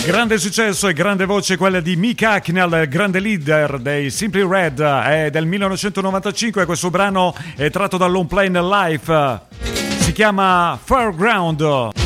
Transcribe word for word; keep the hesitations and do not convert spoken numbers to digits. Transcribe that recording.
Grande successo e grande voce quella di Mick Hucknall, grande leader dei Simply Red, è del millenovecentonovantacinque. Questo brano è tratto dall'On Plane Life, si chiama Fairground.